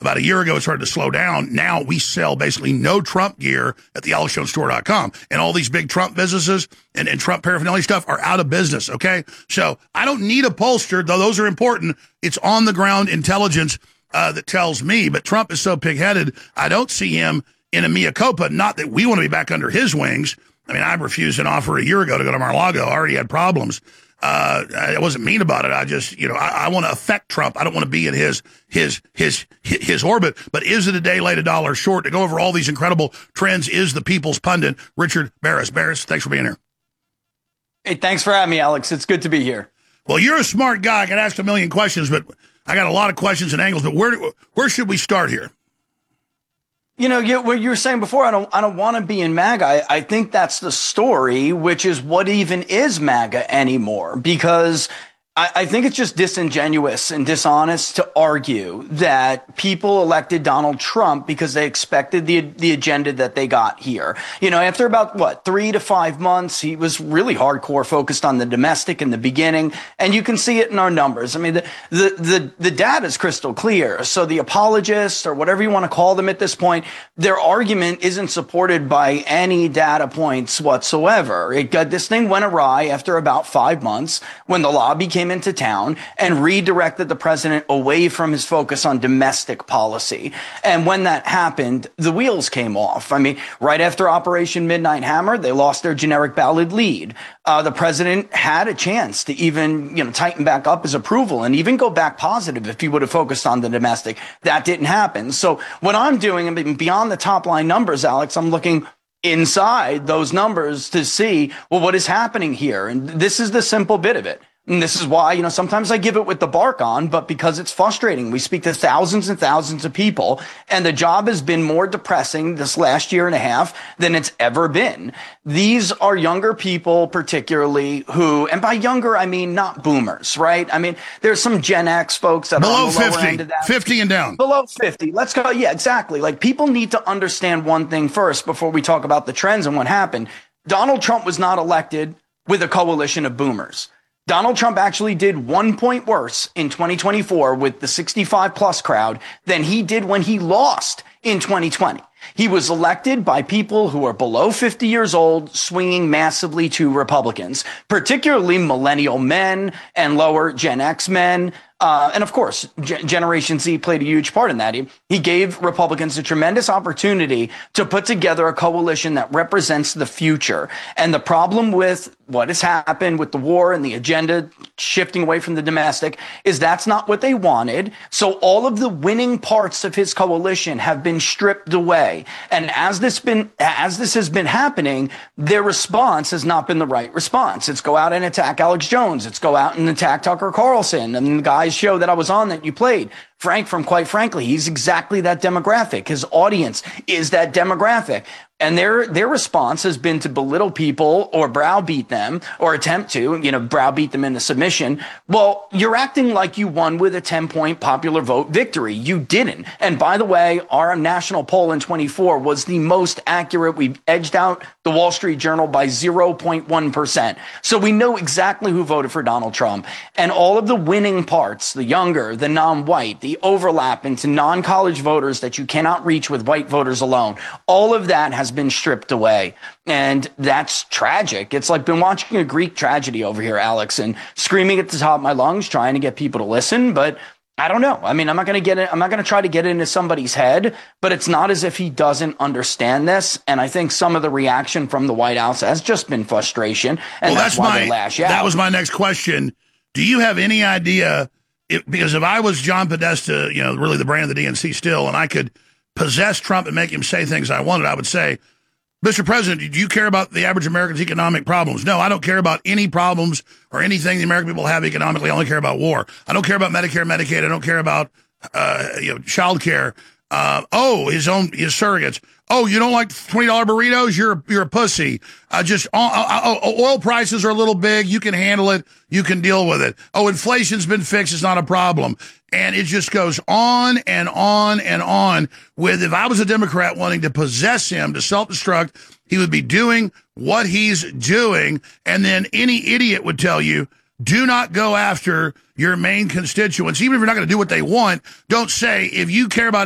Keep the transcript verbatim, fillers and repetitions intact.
About a year ago, it started to slow down. Now we sell basically no Trump gear at the alex jones store dot com. And all these big Trump businesses and, and Trump paraphernalia stuff are out of business, okay? So I don't need a pollster, though those are important. It's on-the-ground intelligence uh, that tells me. But Trump is so pig-headed, I don't see him in a mea culpa. Not that we want to be back under his wings. I mean, I refused an offer a year ago to go to Mar-a-Lago. I already had problems. Uh, I wasn't mean about it. I just, you know, I, I want to affect Trump. I don't want to be in his, his, his, his orbit. But is it a day late, a dollar short? To go over all these incredible trends is the People's Pundit, Richard Baris. Baris, thanks for being here. Hey, thanks for having me, Alex. It's good to be here. Well, you're a smart guy. I can ask a million questions, but I got a lot of questions and angles. But where, where should we start here? You know, you, what you were saying before, I don't, I don't want to be in MAGA. I, I think that's the story, which is what even is MAGA anymore, because I, I think it's just disingenuous and dishonest to argue that people elected Donald Trump because they expected the the agenda that they got here. You know, after about, what, three to five months, he was really hardcore focused on the domestic in the beginning, and you can see it in our numbers. I mean, the the the, the data is crystal clear. So the apologists, or whatever you want to call them at this point, their argument isn't supported by any data points whatsoever. It got, this thing went awry after about five months when the lobby came into town and redirected the president away from his focus on domestic policy. And when that happened, the wheels came off. I mean, right after Operation Midnight Hammer, they lost their generic ballot lead. Uh, the president had a chance to even, you know, tighten back up his approval and even go back positive if he would have focused on the domestic. That didn't happen. So what I'm doing, I mean, beyond the top line numbers, Alex, I'm looking inside those numbers to see, well, what is happening here? And this is the simple bit of it. And this is why, you know, sometimes I give it with the bark on, but because it's frustrating. We speak to thousands and thousands of people, and the job has been more depressing this last year and a half than it's ever been. These are younger people, particularly, who, and by younger, I mean not boomers, right? I mean, there's some Gen X folks that below are on the lower fifty, end of that. fifty and down. Below fifty. Let's go. Yeah, exactly. Like, people need to understand one thing first before we talk about the trends and what happened. Donald Trump was not elected with a coalition of boomers. Donald Trump actually did one point worse in twenty twenty-four with the sixty-five plus crowd than he did when he lost in twenty twenty. He was elected by people who are below fifty years old, swinging massively to Republicans, particularly millennial men and lower Gen X men. Uh, and of course, G- Generation Z played a huge part in that. He, he gave Republicans a tremendous opportunity to put together a coalition that represents the future. And the problem with what has happened with the war and the agenda shifting away from the domestic is that's not what they wanted. So all of the winning parts of his coalition have been stripped away. And as this been as this has been happening, their response has not been the right response. It's go out and attack Alex Jones. It's go out and attack Tucker Carlson and the guy's show that I was on that you played. Frank, from quite frankly, he's exactly that demographic. His audience is that demographic. And their their response has been to belittle people or browbeat them or attempt to, you know, browbeat them into submission. Well, you're acting like you won with a ten-point popular vote victory. You didn't. And by the way, our national poll in twenty-four was the most accurate. We edged out the Wall Street Journal by zero point one percent. So we know exactly who voted for Donald Trump. And all of the winning parts, the younger, the non-white, the overlap into non-college voters that you cannot reach with white voters alone, all of that has been stripped away. And that's tragic. It's like been watching a Greek tragedy over here, Alex, and screaming at the top of my lungs, trying to get people to listen. But I don't know. I mean, I'm not going to get it. I'm not going to try to get it into somebody's head, but it's not as if he doesn't understand this. And I think some of the reaction from the White House has just been frustration. And well, that's, that's why my, they lash out. That was my next question. Do you have any idea? If, because if I was John Podesta, you know, really the brain of the D N C still, and I could possess Trump and make him say things I wanted, I would say, Mister President, do you care about the average American's economic problems? No, I don't care about any problems or anything the American people have economically. I only care about war. I don't care about Medicare, Medicaid. I don't care about, uh, you know, child care. Uh, oh, his own, his surrogates. Oh, you don't like twenty dollar burritos? You're, you're a pussy. Uh, just, uh, uh, uh, oil prices are a little big. You can handle it. You can deal with it. Oh, inflation's been fixed. It's not a problem. And it just goes on and on and on with, if I was a Democrat wanting to possess him to self-destruct, he would be doing what he's doing. And then any idiot would tell you, do not go after your main constituents. Even if you're not going to do what they want, don't say, if you care about